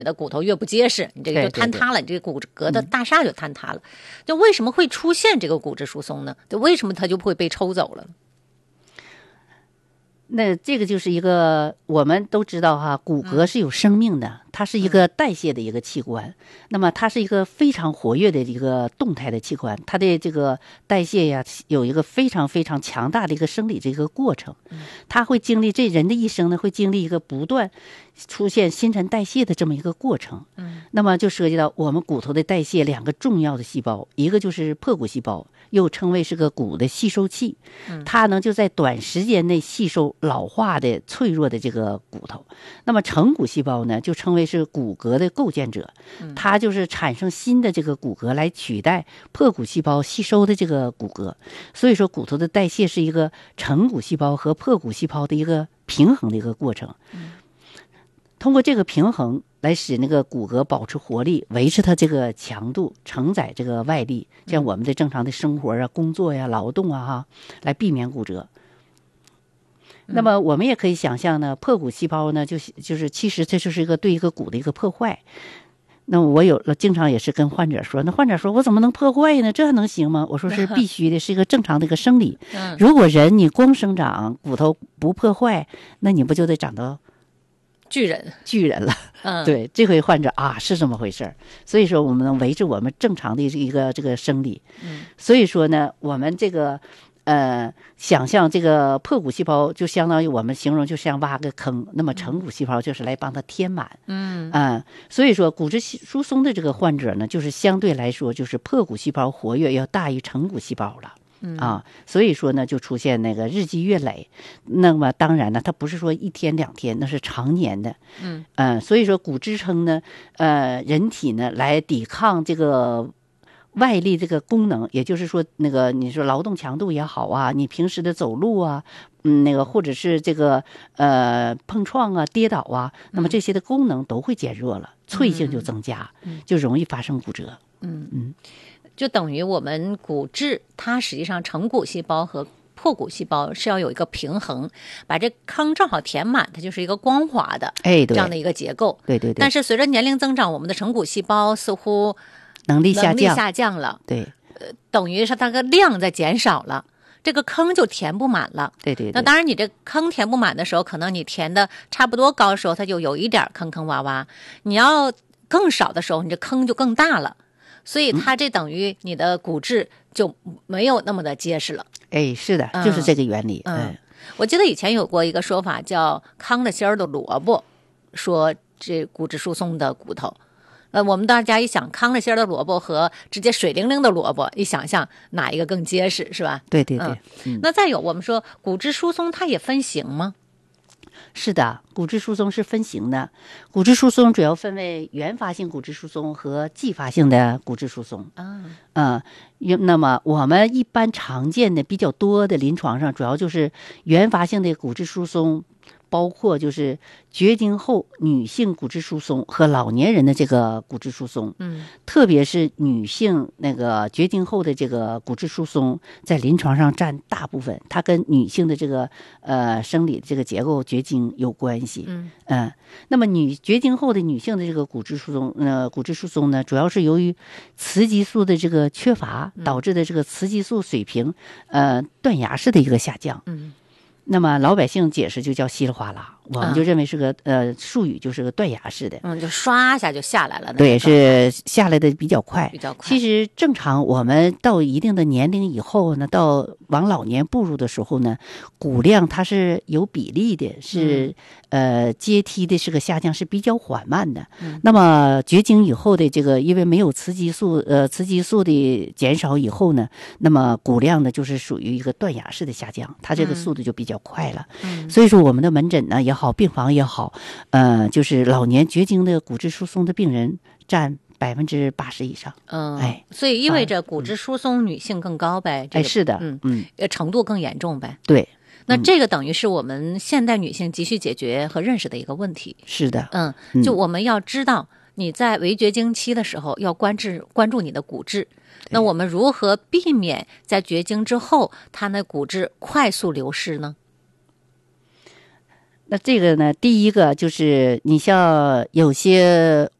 你的骨头越不结实，你这个就坍塌了，你这个骨骼的大厦就坍塌了。就为什么会出现这个骨质疏松呢？就为什么它就会被抽走了？ 那这个就是一个我们都知道哈，骨骼是有生命的，它是一个代谢的一个器官，那么它是一个非常活跃的一个动态的器官，它的这个代谢呀有一个非常非常强大的一个生理这个过程，它会经历这人的一生呢会经历一个不断出现新陈代谢的这么一个过程。那么就涉及到我们骨头的代谢两个重要的细胞，一个就是破骨细胞，又称为是个骨的吸收器，它呢就在短时间内吸收老化的脆弱的这个骨头。那么成骨细胞呢就称为是骨骼的构建者，它就是产生新的这个骨骼来取代破骨细胞吸收的这个骨骼。所以说骨头的代谢是一个成骨细胞和破骨细胞的一个平衡的一个过程，通过这个平衡来使那个骨骼保持活力，维持它这个强度，承载这个外力，像我们的正常的生活啊、工作呀、劳动啊哈，来避免骨折。那么我们也可以想象呢，破骨细胞呢，就是其实这就是一个对一个骨的一个破坏。那我经常也是跟患者说，那患者说我怎么能破坏呢？这还能行吗？我说是必须的，是一个正常的一个生理。如果人你光生长，骨头不破坏，那你不就得长到巨人了。对，这回患者啊是这么回事儿。所以说我们能维持我们正常的一个这个生理。所以说呢，我们这个想象这个破骨细胞就相当于我们形容就像挖个坑，那么成骨细胞就是来帮它填满。所以说骨质疏松的这个患者呢，就是相对来说就是破骨细胞活跃要大于成骨细胞了。所以说呢，就出现那个日积月累。那么当然呢，它不是说一天两天，那是常年的。所以说骨支撑呢，人体呢来抵抗这个外力这个功能，也就是说，那个你说劳动强度也好啊，你平时的走路啊，那个或者是这个碰撞啊、跌倒啊，那么这些的功能都会减弱了，脆性就增加，就容易发生骨折。 就等于我们骨质它实际上成骨细胞和破骨细胞是要有一个平衡，把这坑正好填满，它就是一个光滑的这样的一个结构。 对。 但是随着年龄增长，我们的成骨细胞似乎能力下降了。 对， 等于是它的量在减少了，这个坑就填不满了。 对。 那当然，你这坑填不满的时候，可能你填的差不多高的时候，它就有一点坑坑洼洼；你要更少的时候，你这坑就更大了。所以它这等于你的骨质就没有那么的结实了。 是的，就是这个原理。 我记得以前有过一个说法叫糠的芯儿的萝卜，说这骨质疏松的骨头。我们大家一想糠的芯儿的萝卜和直接水灵灵的萝卜，一想象哪一个更结实，是吧？ 对。 那再有我们说骨质疏松它也分型吗？ 是的，骨质疏松是分型的。骨质疏松主要分为原发性骨质疏松和继发性的骨质疏松。那么我们一般常见的比较多的临床上，主要就是原发性的骨质疏松，包括就是绝经后女性骨质疏松和老年人的这个骨质疏松。特别是女性那个绝经后的这个骨质疏松，在临床上占大部分，它跟女性的这个生理这个结构绝经有关系。那么绝经后的女性的这个骨质疏松呢，主要是由于雌激素的这个缺乏导致的这个雌激素水平断崖式的一个下降。那么老百姓解释就叫稀里哗啦，我们就认为是个术语，就是个断崖式的。 就刷一下就下来了。 对，是下来的比较快。 其实正常我们到一定的年龄以后呢，到往老年步入的时候呢，骨量它是有比例的，是阶梯的这个下降是比较缓慢的。那么绝经以后的这个，因为没有雌激素的减少以后呢，那么骨量呢就是属于一个断崖式的下降，它这个速度就比较快了。所以说我们的门诊呢也好，病房也好，就是老年绝经的骨质疏松的病人占80%以上。 所以意味着骨质疏松女性更高呗？ 是的。 程度更严重呗？ 对。 那这个等于是我们现代女性急需解决和认识的一个问题。 是的。 就我们要知道你在围绝经期的时候要关注你的骨质。那我们如何避免在绝经之后它的骨质快速流失呢？ 那这个呢，第一个就是你像有些